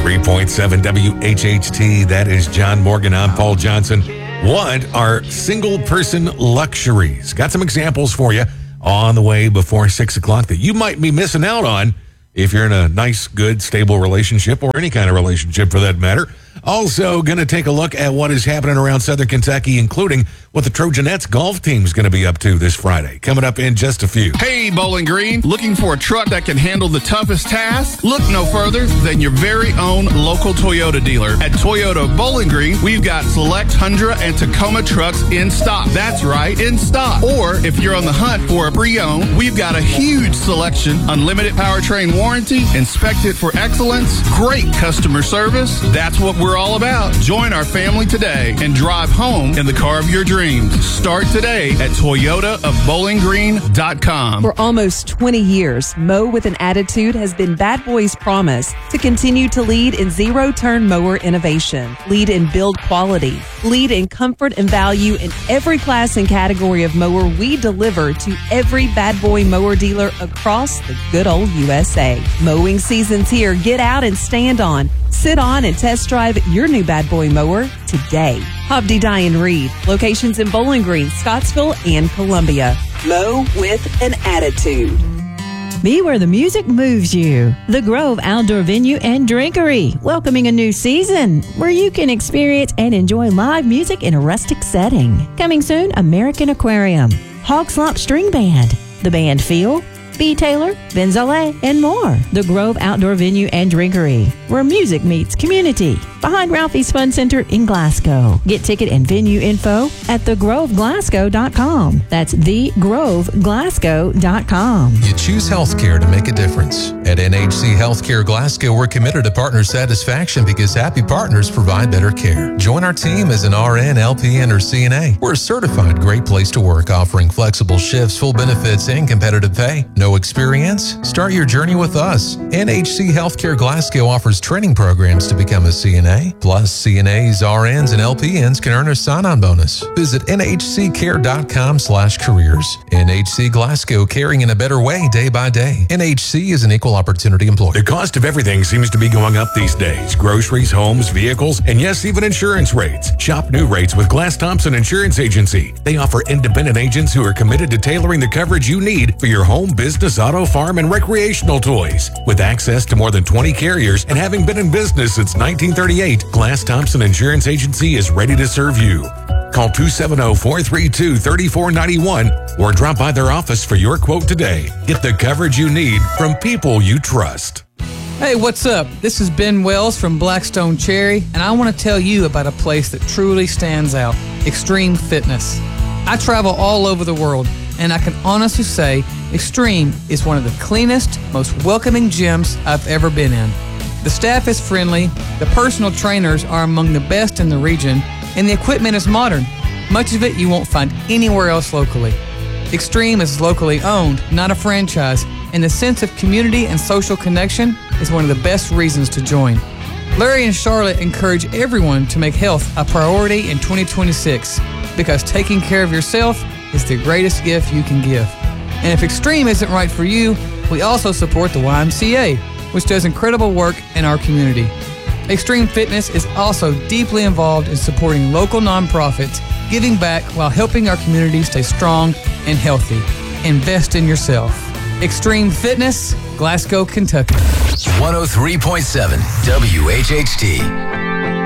103.7 WHHT. That is John Morgan. I'm Paul Johnson. What are single-person luxuries? Got some examples for you on the way before 6 o'clock that you might be missing out on if you're in a nice, good, stable relationship, or any kind of relationship for that matter. Also going to take a look at what is happening around Southern Kentucky, including what the Trojanettes golf team is going to be up to this Friday. Coming up in just a few. Hey, Bowling Green, looking for a truck that can handle the toughest task? Look no further than your very own local Toyota dealer. At Toyota Bowling Green, we've got select Tundra and Tacoma trucks in stock. That's right, in stock. Or if you're on the hunt for a pre-owned, we've got a huge selection, unlimited powertrain warranty, inspected for excellence, great customer service. That's what we're all about. Join our family today and drive home in the car of your dreams. Start today at ToyotaofBowlingGreen.com. For almost 20 years, Mow with an Attitude has been Bad Boy's promise to continue to lead in zero-turn mower innovation, lead in build quality, lead in comfort and value in every class and category of mower we deliver to every Bad Boy mower dealer across the good old USA. Mowing season's here. Get out and stand on, sit on, and test drive your new Bad Boy mower today. Hobdy Dye & Reed. Locations in Bowling Green, Scottsville, and Columbia. Mow with an Attitude. Be where the music moves you. The Grove Outdoor Venue and Drinkery, welcoming a new season where you can experience and enjoy live music in a rustic setting. Coming soon, American Aquarium, Hog Slop String Band, The Band Feel, B. Taylor, Ben Zolé, and more. The Grove Outdoor Venue and Drinkery, where music meets community. Behind Ralphie's Fun Center in Glasgow. Get ticket and venue info at thegroveglasgow.com. That's thegroveglasgow.com. You choose healthcare to make a difference. At NHC Healthcare Glasgow, we're committed to partner satisfaction because happy partners provide better care. Join our team as an RN, LPN, or CNA. We're a certified great place to work, offering flexible shifts, full benefits, and competitive pay. No experience? Start your journey with us. NHC Healthcare Glasgow offers training programs to become a CNA. Plus, CNAs, RNs, and LPNs can earn a sign-on bonus. Visit nhccare.com/careers. NHC Glasgow, caring in a better way day by day. NHC is an equal opportunity employer. The cost of everything seems to be going up these days. Groceries, homes, vehicles, and yes, even insurance rates. Shop new rates with Glass Thompson Insurance Agency. They offer independent agents who are committed to tailoring the coverage you need for your home, business, auto, farm, and recreational toys. With access to more than 20 carriers and having been in business since 1938, Glass Thompson Insurance Agency is ready to serve you. Call 270-432-3491 or drop by their office for your quote today. Get the coverage you need from people you trust. Hey, what's up? This is Ben Wells from Blackstone Cherry, and I want to tell you about a place that truly stands out, Extreme Fitness. I travel all over the world, and I can honestly say Extreme is one of the cleanest, most welcoming gyms I've ever been in. The staff is friendly, the personal trainers are among the best in the region, and the equipment is modern. Much of it you won't find anywhere else locally. Extreme is locally owned, not a franchise, and the sense of community and social connection is one of the best reasons to join. Larry and Charlotte encourage everyone to make health a priority in 2026 because taking care of yourself is the greatest gift you can give. And if Extreme isn't right for you, we also support the YMCA, which does incredible work in our community. Extreme Fitness is also deeply involved in supporting local nonprofits, giving back while helping our community stay strong and healthy. Invest in yourself. Extreme Fitness, Glasgow, Kentucky. 103.7 WHHT.